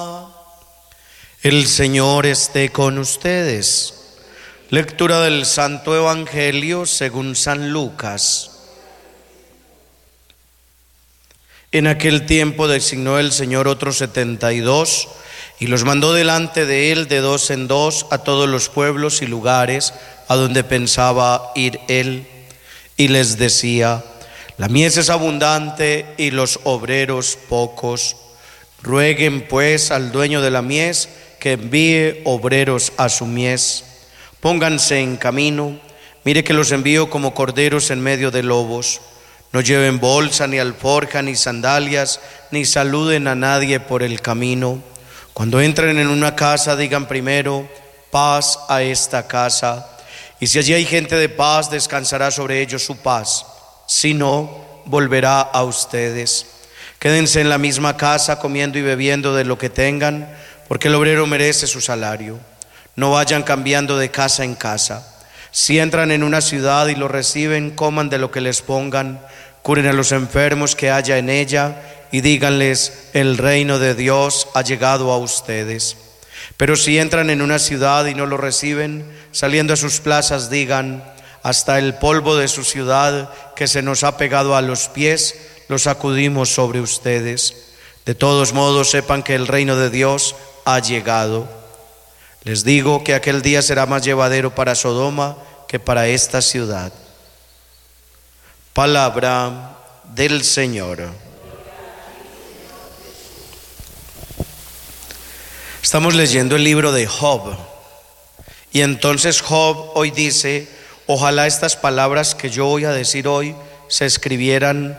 El Señor esté con ustedes. Lectura del Santo Evangelio según San Lucas. En aquel tiempo designó el Señor otros 72 y los mandó delante de él de dos en dos a todos los pueblos y lugares a donde pensaba ir él, y les decía: la mies es abundante y los obreros pocos. Rueguen pues al dueño de la mies que envíe obreros a su mies. Pónganse en camino, mire que los envío como corderos en medio de lobos. No lleven bolsa, ni alforja, ni sandalias, ni saluden a nadie por el camino. Cuando entren en una casa, digan primero: paz a esta casa. Y si allí hay gente de paz, descansará sobre ellos su paz. Si no, volverá a ustedes. Quédense en la misma casa, comiendo y bebiendo de lo que tengan, porque el obrero merece su salario. No vayan cambiando de casa en casa. Si entran en una ciudad y lo reciben, coman de lo que les pongan, curen a los enfermos que haya en ella y díganles: el reino de Dios ha llegado a ustedes. Pero si entran en una ciudad y no lo reciben, saliendo a sus plazas digan: hasta el polvo de su ciudad que se nos ha pegado a los pies, lo sacudimos sobre ustedes. De todos modos, sepan que el reino de Dios ha llegado. Les digo que aquel día será más llevadero para Sodoma que para esta ciudad. Palabra del Señor. Estamos leyendo el libro de Job. Y entonces Job hoy dice: ojalá estas palabras que yo voy a decir hoy se escribieran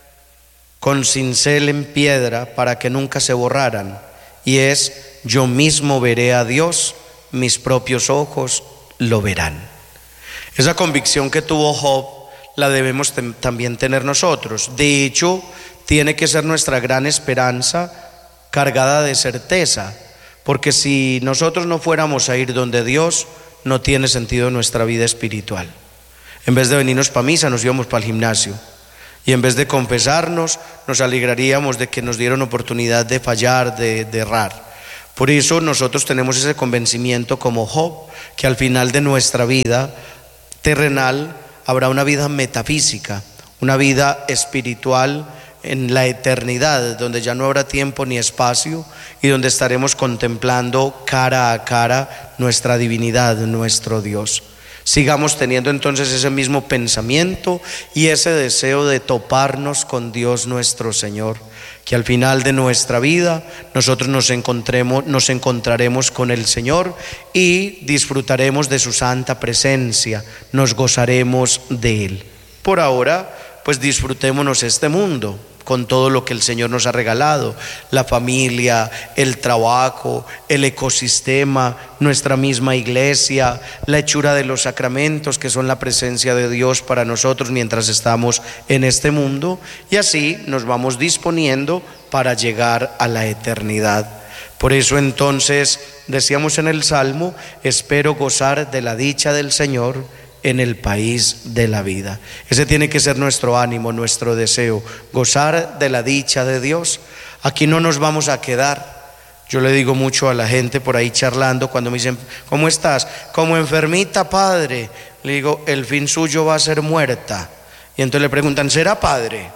con cincel en piedra para que nunca se borraran. Y es: yo mismo veré a Dios, mis propios ojos lo verán. Esa convicción que tuvo Job la debemos también tener nosotros. De hecho, tiene que ser nuestra gran esperanza, cargada de certeza, porque si nosotros no fuéramos a ir donde Dios, no tiene sentido nuestra vida espiritual. En vez de venirnos para misa, nos íbamos para el gimnasio. Y en vez de confesarnos, nos alegraríamos de que nos dieron oportunidad de fallar, de errar. Por eso nosotros tenemos ese convencimiento como Job, que al final de nuestra vida terrenal habrá una vida metafísica, una vida espiritual en la eternidad, donde ya no habrá tiempo ni espacio y donde estaremos contemplando cara a cara nuestra divinidad, nuestro Dios. Sigamos teniendo entonces ese mismo pensamiento y ese deseo de toparnos con Dios nuestro Señor, que al final de nuestra vida nosotros nos encontraremos con el Señor y disfrutaremos de su santa presencia, nos gozaremos de Él. Por ahora, pues disfrutémonos este mundo con todo lo que el Señor nos ha regalado: la familia, el trabajo, el ecosistema, nuestra misma iglesia, la hechura de los sacramentos, que son la presencia de Dios para nosotros mientras estamos en este mundo, y así nos vamos disponiendo para llegar a la eternidad. Por eso entonces decíamos en el Salmo: espero gozar de la dicha del Señor en el país de la vida. Ese tiene que ser nuestro ánimo, nuestro deseo, gozar de la dicha de Dios. Aquí no nos vamos a quedar. Yo le digo mucho a la gente por ahí charlando, cuando me dicen: ¿cómo estás? Como enfermita, padre. Le digo: el fin suyo va a ser muerta. Y entonces le preguntan: ¿será padre?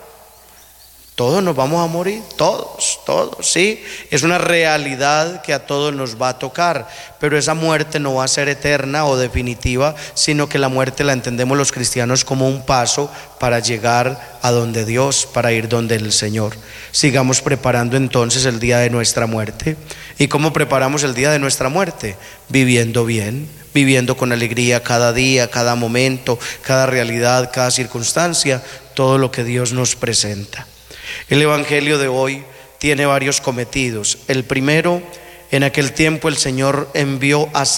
Todos nos vamos a morir, todos, ¿sí? Es una realidad que a todos nos va a tocar, pero esa muerte no va a ser eterna o definitiva, sino que la muerte la entendemos los cristianos como un paso para llegar a donde Dios, para ir donde el Señor. Sigamos preparando entonces el día de nuestra muerte. ¿Y cómo preparamos el día de nuestra muerte? Viviendo bien, viviendo con alegría cada día, cada momento, cada realidad, cada circunstancia, todo lo que Dios nos presenta. El Evangelio de hoy tiene varios cometidos. El primero: en aquel tiempo el Señor envió a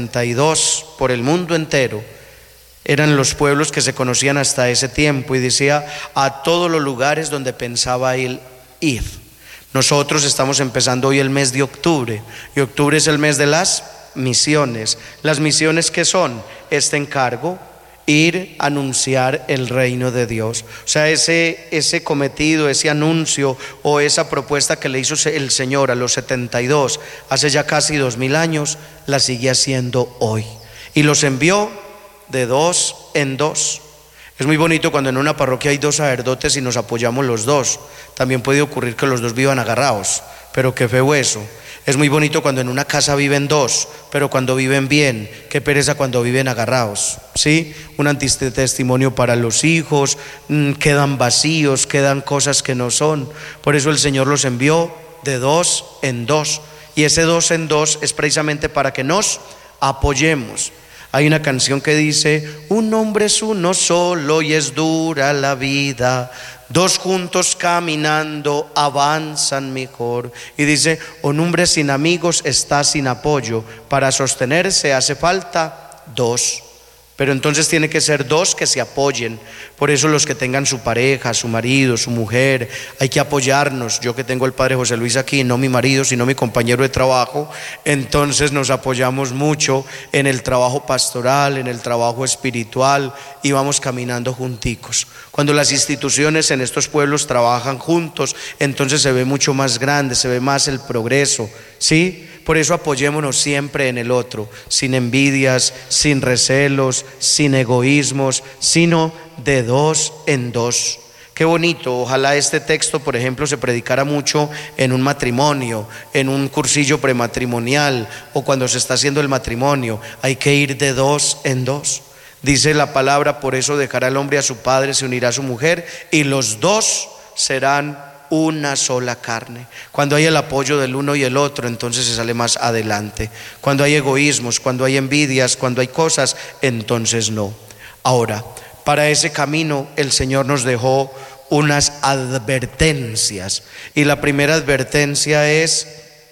72 por el mundo entero. Eran los pueblos que se conocían hasta ese tiempo, y decía: a todos los lugares donde pensaba él ir. Nosotros estamos empezando hoy el mes de octubre, y octubre es el mes de las misiones. Las misiones, ¿qué son? Este encargo, ir a anunciar el reino de Dios. O sea, ese cometido, ese anuncio o esa propuesta que le hizo el Señor a los 72 hace ya casi 2000 años, la sigue haciendo hoy. Y los envió de dos en dos. Es muy bonito cuando en una parroquia hay dos sacerdotes y nos apoyamos los dos. También puede ocurrir que los dos vivan agarrados, pero qué feo eso. Es muy bonito cuando en una casa viven dos, pero cuando viven bien, qué pereza cuando viven agarrados, ¿sí? Un antitestimonio para los hijos, quedan vacíos, quedan cosas que no son. Por eso el Señor los envió de dos en dos. Y ese dos en dos es precisamente para que nos apoyemos. Hay una canción que dice: un hombre es uno solo y es dura la vida, dos juntos caminando avanzan mejor. Y dice: un hombre sin amigos está sin apoyo, para sostenerse hace falta dos. Pero entonces tiene que ser dos que se apoyen. Por eso los que tengan su pareja, su marido, su mujer, hay que apoyarnos. Yo que tengo el padre José Luis aquí, no mi marido, sino mi compañero de trabajo, entonces nos apoyamos mucho en el trabajo pastoral, en el trabajo espiritual, y vamos caminando junticos. Cuando las instituciones en estos pueblos trabajan juntos, entonces se ve mucho más grande, se ve más el progreso, ¿sí? Por eso apoyémonos siempre en el otro, sin envidias, sin recelos, sin egoísmos, sino de dos en dos. Qué bonito. Ojalá este texto, por ejemplo, se predicara mucho en un matrimonio, en un cursillo prematrimonial o cuando se está haciendo el matrimonio. Hay que ir de dos en dos. Dice la palabra: por eso dejará el hombre a su padre, se unirá a su mujer y los dos serán una sola carne. Cuando hay el apoyo del uno y el otro, entonces se sale más adelante. Cuando hay egoísmos, cuando hay envidias, cuando hay cosas, entonces no. Ahora, para ese camino el Señor nos dejó unas advertencias, y la primera advertencia es: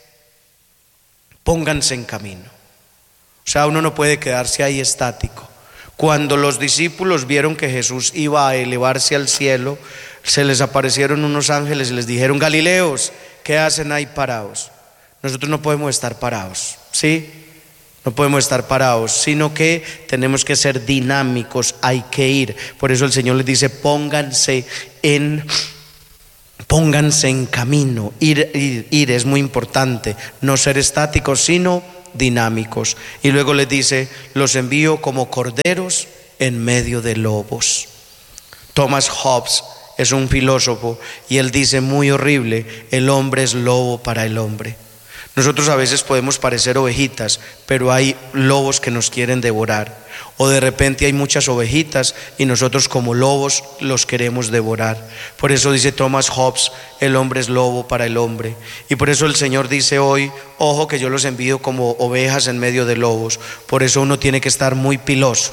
pónganse en camino. O sea, uno no puede quedarse ahí estático. Cuando los discípulos vieron que Jesús iba a elevarse al cielo, se les aparecieron unos ángeles y les dijeron: Galileos, ¿qué hacen ahí parados? Nosotros no podemos estar parados, ¿sí? No podemos estar parados, sino que tenemos que ser dinámicos, hay que ir. Por eso el Señor les dice: pónganse en camino. Ir es muy importante, no ser estáticos, sino dinámicos. Y luego les dice: los envío como corderos en medio de lobos. Thomas Hobbes es un filósofo y él dice muy horrible: el hombre es lobo para el hombre. Nosotros a veces podemos parecer ovejitas, pero hay lobos que nos quieren devorar. O de repente hay muchas ovejitas y nosotros como lobos los queremos devorar. Por eso dice Thomas Hobbes: el hombre es lobo para el hombre. Y por eso el Señor dice hoy: ojo que yo los envío como ovejas en medio de lobos. Por eso uno tiene que estar muy piloso,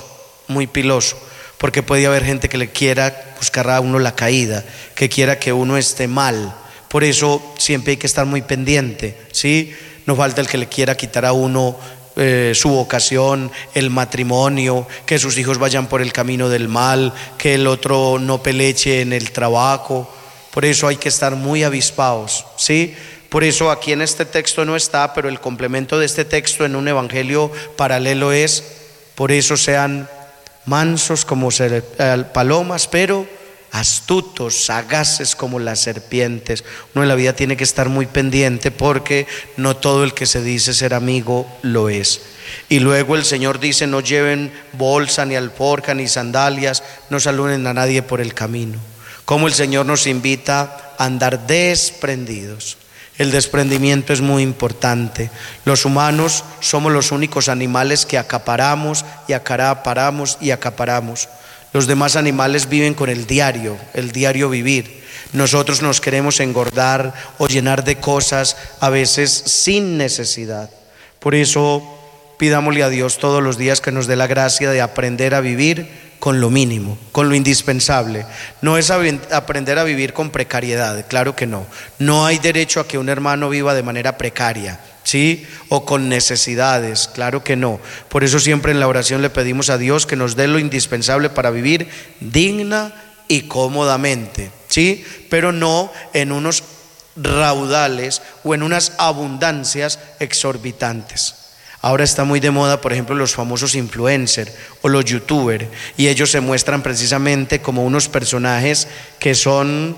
porque puede haber gente que le quiera buscar a uno la caída, que quiera que uno esté mal. Por eso siempre hay que estar muy pendiente, ¿sí? No falta el que le quiera quitar a uno su vocación, el matrimonio, que sus hijos vayan por el camino del mal, que el otro no peleche en el trabajo. Por eso hay que estar muy avispados, ¿sí? Por eso aquí en este texto no está, pero el complemento de este texto en un evangelio paralelo es: por eso sean mansos como palomas, pero astutos, sagaces como las serpientes. Uno en la vida tiene que estar muy pendiente, porque no todo el que se dice ser amigo lo es. Y luego el Señor dice: no lleven bolsa, ni alforja, ni sandalias, no saluden a nadie por el camino. Como el Señor nos invita a andar desprendidos. El desprendimiento es muy importante. Los humanos somos los únicos animales que acaparamos y acaparamos. Los demás animales viven con el diario vivir. Nosotros nos queremos engordar o llenar de cosas, a veces sin necesidad. Por eso pidámosle a Dios todos los días que nos dé la gracia de aprender a vivir con lo mínimo, con lo indispensable. No es aprender a vivir con precariedad, claro que no. No hay derecho a que un hermano viva de manera precaria, ¿sí? O con necesidades, claro que no. Por eso siempre en la oración le pedimos a Dios que nos dé lo indispensable para vivir digna y cómodamente, ¿sí? Pero no en unos raudales o en unas abundancias exorbitantes. Ahora está muy de moda, por ejemplo, los famosos influencers o los youtubers, y ellos se muestran precisamente como unos personajes que son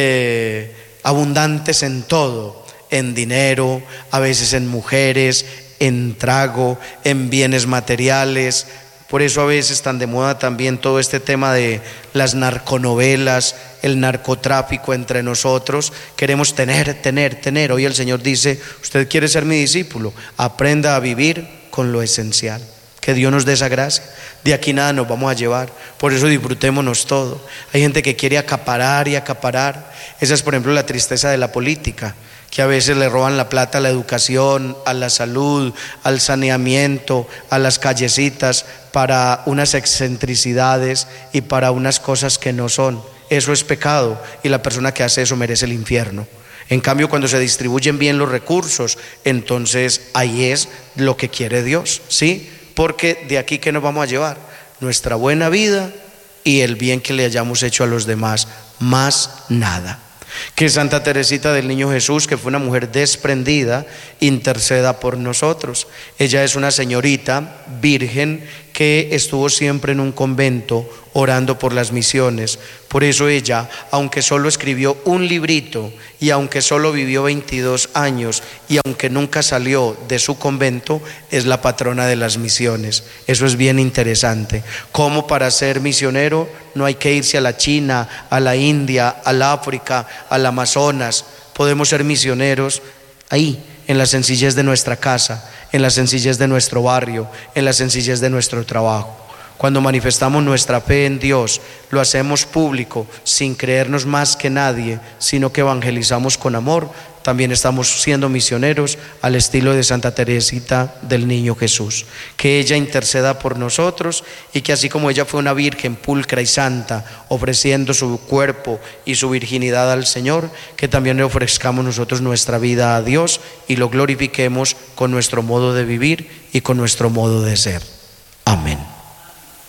abundantes en todo, en dinero, a veces en mujeres, en trago, en bienes materiales. Por eso a veces tan de moda también todo este tema de las narconovelas, el narcotráfico entre nosotros. Queremos tener. Hoy el Señor dice: usted quiere ser mi discípulo, aprenda a vivir con lo esencial. Que Dios nos dé esa gracia. De aquí nada nos vamos a llevar. Por eso disfrutémonos todo. Hay gente que quiere acaparar y acaparar. Esa es, por ejemplo, la tristeza de la política, que a veces le roban la plata a la educación, a la salud, al saneamiento, a las callecitas, para unas excentricidades y para unas cosas que no son. Eso es pecado, y la persona que hace eso merece el infierno. En cambio, cuando se distribuyen bien los recursos, entonces ahí es lo que quiere Dios, ¿sí? Porque de aquí, ¿qué nos vamos a llevar? Nuestra buena vida y el bien que le hayamos hecho a los demás, más nada. Que Santa Teresita del Niño Jesús, que fue una mujer desprendida, interceda por nosotros. Ella es una señorita virgen que estuvo siempre en un convento orando por las misiones. Por eso ella, aunque solo escribió un librito y aunque solo vivió 22 años y aunque nunca salió de su convento, es la patrona de las misiones. Eso es bien interesante. Como para ser misionero no hay que irse a la China, a la India, al África, al Amazonas. Podemos ser misioneros ahí, en la sencillez de nuestra casa, en la sencillez de nuestro barrio, en la sencillez de nuestro trabajo. Cuando manifestamos nuestra fe en Dios, lo hacemos público, sin creernos más que nadie, sino que evangelizamos con amor. También estamos siendo misioneros al estilo de Santa Teresita del Niño Jesús. Que ella interceda por nosotros, y que así como ella fue una virgen pulcra y santa, ofreciendo su cuerpo y su virginidad al Señor, que también le ofrezcamos nosotros nuestra vida a Dios y lo glorifiquemos con nuestro modo de vivir y con nuestro modo de ser. Amén.